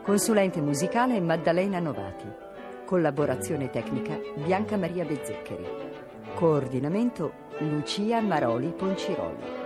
Consulente musicale Maddalena Novati. Collaborazione tecnica Bianca Maria Bezzeccheri. Coordinamento Lucia Maroli Ponciroli.